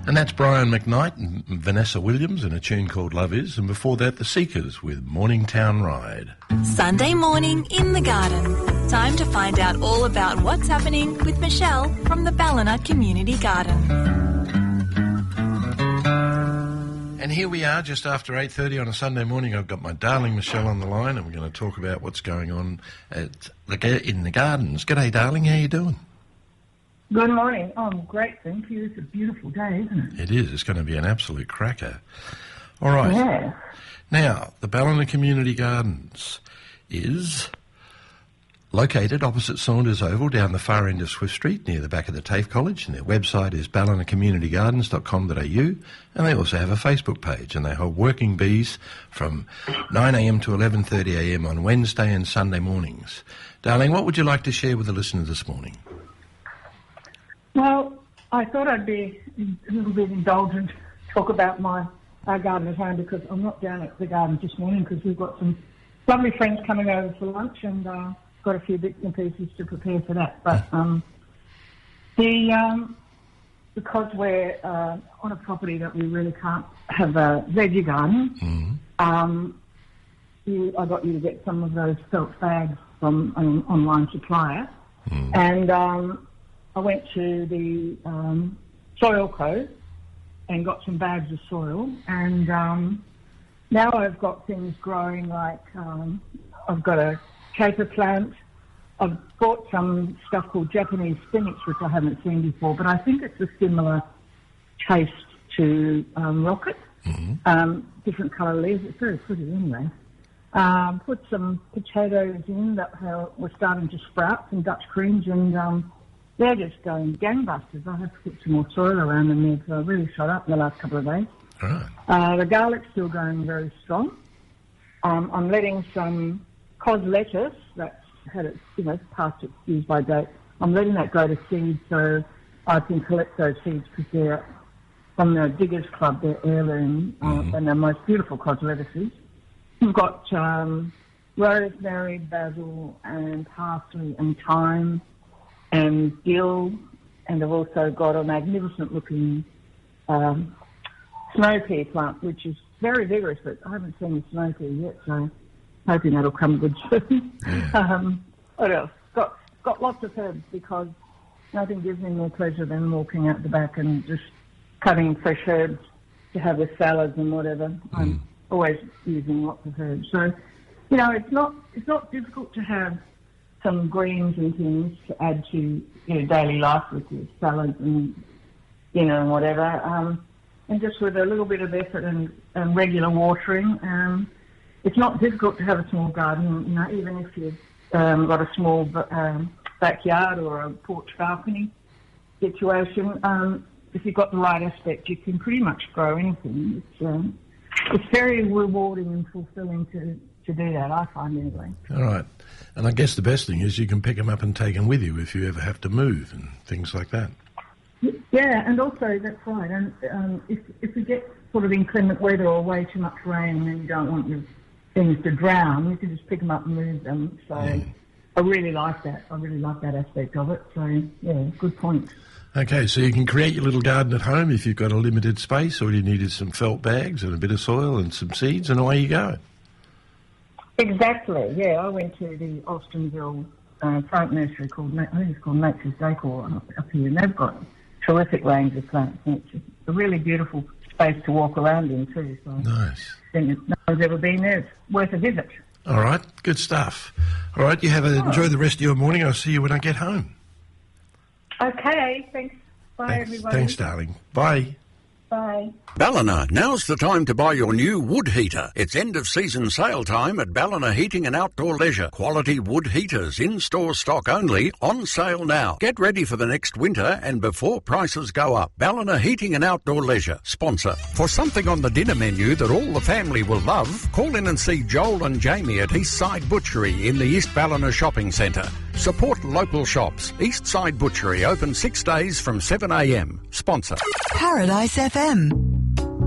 And that's Brian McKnight and Vanessa Williams in a tune called Love Is. And before that, The Seekers with Morningtown Ride. Sunday morning in the garden. Time to find out all about what's happening with Michelle from the Ballina Community Garden. And here we are just after 8:30 on a Sunday morning. I've got my darling Michelle on the line and we're going to talk about what's going on in the gardens. G'day, darling. How you doing? Good morning. Oh, I'm great, thank you. It's a beautiful day, isn't it? It is. It's going to be an absolute cracker. All right. Yeah. Now, the Ballina Community Gardens is located opposite Saunders Oval down the far end of Swift Street near the back of the TAFE College, and their website is ballinacommunitygardens.com.au, and they also have a Facebook page, and they hold working bees from 9am to 11:30am on Wednesday and Sunday mornings. Darling, what would you like to share with the listeners this morning? Well, I thought I'd be a little bit indulgent, talk about our garden at home, because I'm not down at the garden this morning because we've got some lovely friends coming over for lunch and got a few bits and pieces to prepare for that. But because we're on a property that we really can't have a veggie garden, I got you to get some of those felt bags from an online supplier, and I went to the Soil Co and got some bags of soil, and now I've got things growing like I've got a caper plant. I've bought some stuff called Japanese spinach, which I haven't seen before, but I think it's a similar taste to rocket. Different colour leaves. It's very pretty anyway. Put some potatoes in that were starting to sprout, some Dutch creams, and they're just going gangbusters. I have to put some more soil around them. They've really shot up in the last couple of days. Right. The garlic's still going very strong. I'm letting some cos lettuce that's had its, past its use by date. I'm letting that go to seed so I can collect those seeds because they're from the Diggers Club. They're heirloom and they're most beautiful cos lettuces. We've got rosemary, basil, and parsley and thyme and dill, and I've also got a magnificent-looking snow pea plant, which is very vigorous, but I haven't seen the snow pea yet, so hoping that'll come good soon. What else? Got lots of herbs because nothing gives me more pleasure than walking out the back and just cutting fresh herbs to have with salads and whatever. I'm always using lots of herbs. So, it's not difficult to have some greens and things to add to daily life with your salads and and whatever, and just with a little bit of effort and regular watering. It's not difficult to have a small garden, even if you've got a small backyard or a porch balcony situation. If you've got the right aspect, you can pretty much grow anything. It's very rewarding and fulfilling to do that, I find anyway. All right. And I guess the best thing is you can pick them up and take them with you if you ever have to move and things like that. Yeah, and also, that's right. And if you get sort of inclement weather or way too much rain and you don't want your things to drown, you can just pick them up and move them. So I really like that. I really like that aspect of it. So, yeah, good point. Okay, so you can create your little garden at home if you've got a limited space. All you need is some felt bags and a bit of soil and some seeds, and away you go. Exactly, yeah. I went to the Austinville plant nursery called Nature's Decor up here, and they've got terrific range of plants. And it's a really beautiful space to walk around in too. So nice. I think if no one's ever been there, it's worth a visit. All right, good stuff. All right, enjoy the rest of your morning. I'll see you when I get home. Okay, thanks. Bye, everybody. Thanks, darling. Bye. Bye. Ballina, now's the time to buy your new wood heater. It's end-of-season sale time at Ballina Heating and Outdoor Leisure. Quality wood heaters, in-store stock only, on sale now. Get ready for the next winter and before prices go up. Ballina Heating and Outdoor Leisure, sponsor. For something on the dinner menu that all the family will love, call in and see Joel and Jamie at Eastside Butchery in the East Ballina Shopping Centre. Support local shops. Eastside Butchery, open 6 days from 7am. Sponsor. Paradise FM.